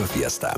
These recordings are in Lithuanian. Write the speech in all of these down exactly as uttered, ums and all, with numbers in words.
Fiesta.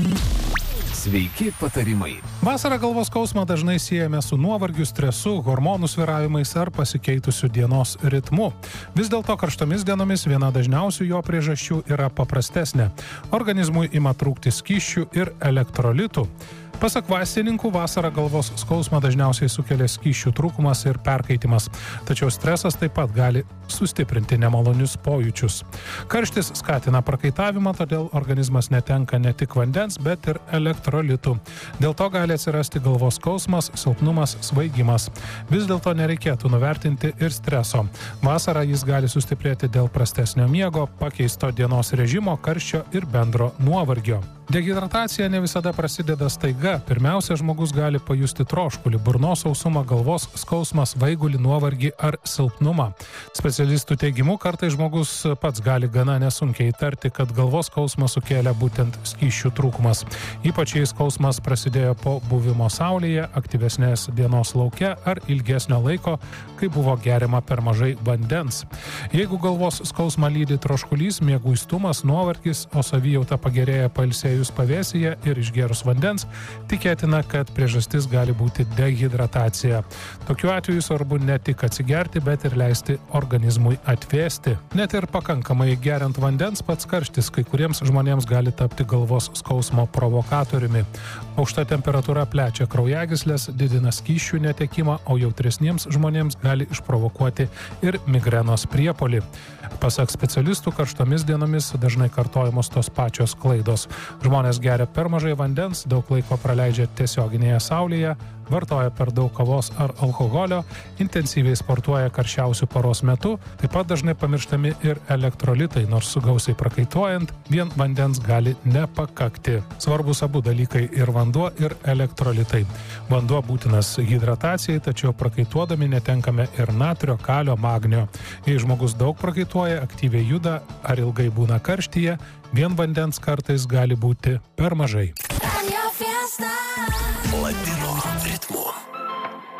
Sveiki patarimai. Vasarą galvos skausmą dažnai siejame su nuovargiu, stresu, hormonų svyravimais ar pasikeitusiu dienos ritmu. Vis dėlto karštomis dienomis viena dažniausių jo priežasčių yra paprastesnė. Organizmui ima trūkti skysčių ir elektrolitų. Pasak vaistininkų, vasarą galvos skausmą dažniausiai sukelia skysčių trūkumas ir perkaitimas. Tačiau stresas taip pat gali sustiprinti nemalonius pojūčius. Karštis skatina prakaitavimą, todėl organizmas netenka ne tik vandens, bet ir elektrolitų. Dėl to gali atsirasti galvos skausmas, silpnumas, svaigimas. Vis dėlto nereikėtų nuvertinti ir streso. Vasarą jis gali sustiprėti dėl prastesnio miego, pakeisto dienos režimo, karščio ir bendro nuovargio. Dehidratacija ne visada prasideda staiga. Pirmiausia, žmogus gali pajusti troškulį, burnos sausumą, galvos skausmą, svaigulį, nuovargį ar silpnumą. Specialistų teigimu, kartais žmogus pats gali gana nesunkiai įtarti, kad galvos skausmą sukėlė būtent skysčių trūkumas. Ypač jei skausmas prasidėjo po buvimo saulėje, aktyvesnės dienos lauke ar ilgesnio laiko, kai buvo geriama per mažai vandens. Jeigu galvos skausmą lydi troškulys, mieguistumas, nuovargis, o savijauta pagerėja pailsėjus pavėsyje ir išgėrus vandens, tikėtina, kad priežastis gali būti dehidratacija. Tokiu atveju svarbu ne tik atsigerti, bet ir leisti organizmui atvėsti. Net ir pakankamai geriant vandens, pats karštis kai kuriems žmonėms gali tapti galvos skausmo provokatoriumi. Aukšta temperatūra plečia kraujagyslės, didina skysčių netekimą, o jautresniems žmonėms gali išprovokuoti ir migrenos priepuolį. Pasak specialistų, karštomis dienomis dažnai kartojamos tos pačios klaidos. Žmonės geria per mažai vandens, daug laiko praleidžia tiesioginėje saulėje, vartoja per daug kavos ar alkoholio, intensyviai sportuoja karščiausių paros metu, taip pat dažnai pamirštami ir elektrolitai, nors gausiai prakaituojant, vien vandens gali nepakakti. Svarbus abu dalykai - ir vanduo, ir elektrolitai. Vanduo būtinas hidratacijai, tačiau prakaituodami netenkame ir natrio, kalio, magnio. Jei žmogus daug prakaituoja, aktyviai juda ar ilgai būna karštyje, vien vandens kartais gali būti per mažai. Latino ritmu.